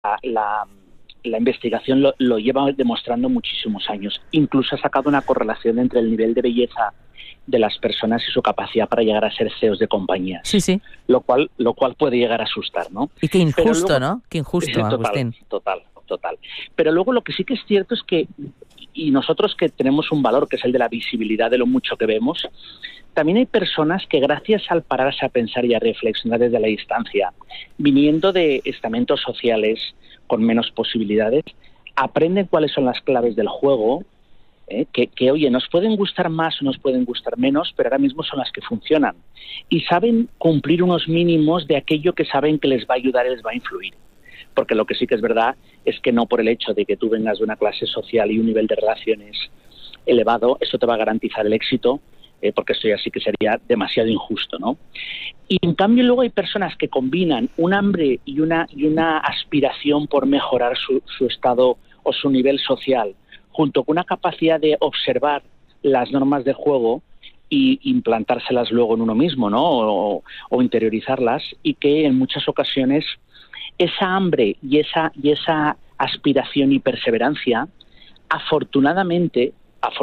la investigación lo lleva demostrando muchísimos años. Incluso ha sacado una correlación entre el nivel de belleza de las personas y su capacidad para llegar a ser CEOs de compañías. Sí. Lo cual puede llegar a asustar, ¿no? Y qué injusto, ¿no? Qué injusto, Agustín. Total. Pero luego lo que sí que es cierto es que, y nosotros que tenemos un valor que es el de la visibilidad de lo mucho que vemos, también hay personas que gracias al pararse a pensar y a reflexionar desde la distancia, viniendo de estamentos sociales con menos posibilidades, aprenden cuáles son las claves del juego, que oye, nos pueden gustar más o nos pueden gustar menos, pero ahora mismo son las que funcionan. Y saben cumplir unos mínimos de aquello que saben que les va a ayudar y les va a influir. Porque lo que sí que es verdad es que no por el hecho de que tú vengas de una clase social y un nivel de relaciones elevado, eso te va a garantizar el éxito, porque esto ya sí que sería demasiado injusto, ¿no? Y en cambio luego hay personas que combinan un hambre y una aspiración por mejorar su estado o su nivel social, junto con una capacidad de observar las normas de juego y implantárselas luego en uno mismo, ¿no? O interiorizarlas, y que en muchas ocasiones esa hambre y esa aspiración y perseverancia, afortunadamente,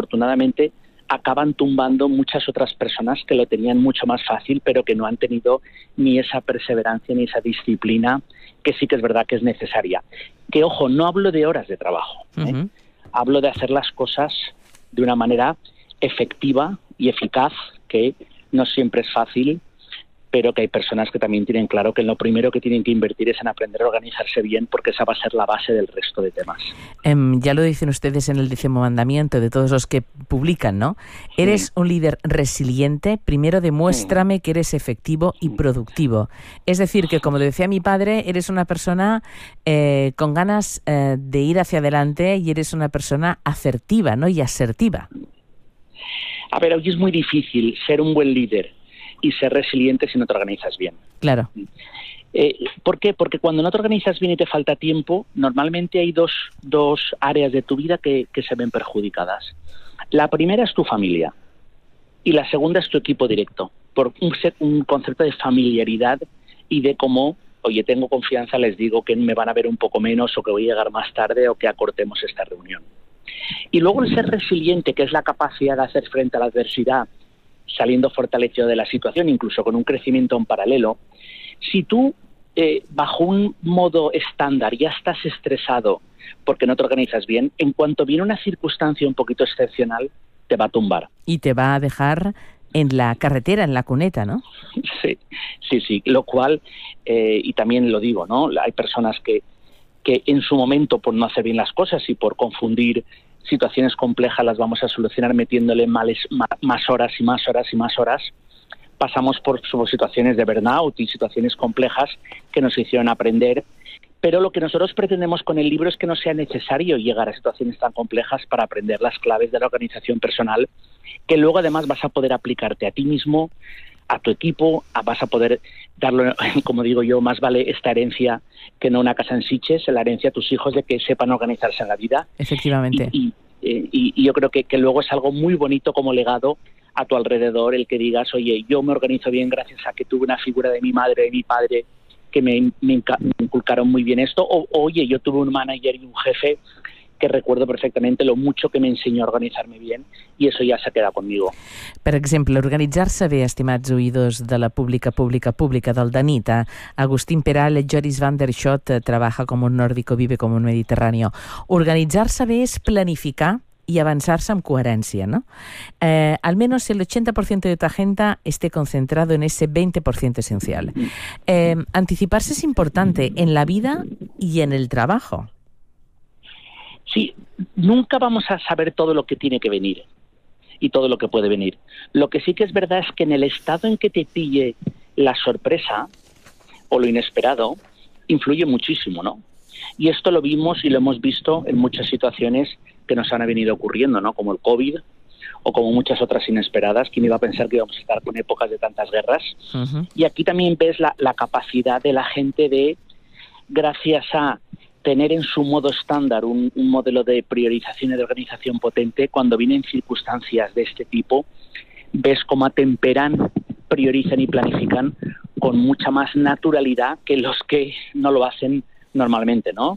acaban tumbando muchas otras personas que lo tenían mucho más fácil, pero que no han tenido ni esa perseverancia ni esa disciplina, que sí que es verdad que es necesaria. Que, ojo, no hablo de horas de trabajo, Uh-huh. Hablo de hacer las cosas de una manera efectiva y eficaz, que no siempre es fácil, pero que hay personas que también tienen claro que lo primero que tienen que invertir es en aprender a organizarse bien, porque esa va a ser la base del resto de temas. Ya lo dicen ustedes en el 10º mandamiento de todos los que publican, ¿no? Eres un líder resiliente, primero demuéstrame que eres efectivo y productivo. Es decir, que como decía mi padre, eres una persona con ganas de ir hacia adelante y eres una persona asertiva, ¿no? Y asertiva. A ver, hoy es muy difícil ser un buen líder y ser resiliente si no te organizas bien. Claro. ¿Por qué? Porque cuando no te organizas bien y te falta tiempo, normalmente hay dos áreas de tu vida que se ven perjudicadas. La primera es tu familia y la segunda es tu equipo directo, por un concepto de familiaridad y de cómo, oye, tengo confianza, les digo que me van a ver un poco menos o que voy a llegar más tarde o que acortemos esta reunión. Y luego el ser resiliente, que es la capacidad de hacer frente a la adversidad, saliendo fortalecido de la situación, incluso con un crecimiento en paralelo. Si tú, bajo un modo estándar, ya estás estresado porque no te organizas bien, en cuanto viene una circunstancia un poquito excepcional, te va a tumbar. Y te va a dejar en la carretera, en la cuneta, ¿no? Sí. Lo cual, y también lo digo, ¿no? Hay personas que en su momento, por no hacer bien las cosas y por confundir situaciones complejas, las vamos a solucionar metiéndole más horas y más horas y más horas. Pasamos por situaciones de burnout y situaciones complejas que nos hicieron aprender, pero lo que nosotros pretendemos con el libro es que no sea necesario llegar a situaciones tan complejas para aprender las claves de la organización personal, que luego además vas a poder aplicarte a ti mismo, a tu equipo, vas a poder darlo, como digo yo, más vale esta herencia que no una casa en Sitges, la herencia a tus hijos de que sepan organizarse en la vida. Efectivamente. Y yo creo que luego es algo muy bonito como legado a tu alrededor, el que digas, oye, yo me organizo bien gracias a que tuve una figura de mi madre, de mi padre, que me inculcaron muy bien esto, o oye, yo tuve un manager y un jefe que recuerdo perfectament lo mucho que m'ensenyó a organitzar-me bien, i eso ja s'ha quedat conmigo. Per exemple, organitzar-se bé, estimats oïdors de la pública del Danita. Agustín Peral, Joris van der Schot, trabaja como un nórdico, vive como un mediterráneo. Organitzar-se bé és planificar y avanzarse en coherencia, ¿no? Al menos el 80% de tu agenda esté concentrado en ese 20% esencial. Anticiparse es importante en la vida y en el trabajo. Sí, nunca vamos a saber todo lo que tiene que venir y todo lo que puede venir. Lo que sí que es verdad es que en el estado en que te pille la sorpresa o lo inesperado, influye muchísimo, ¿no? Y esto lo vimos y lo hemos visto en muchas situaciones que nos han venido ocurriendo, ¿no? Como el COVID o como muchas otras inesperadas. ¿Quién iba a pensar que íbamos a estar con épocas de tantas guerras? Uh-huh. Y aquí también ves la capacidad de la gente de, gracias a tener en su modo estándar un modelo de priorización y de organización potente, cuando vienen circunstancias de este tipo, ves cómo atemperan, priorizan y planifican con mucha más naturalidad que los que no lo hacen normalmente, ¿no?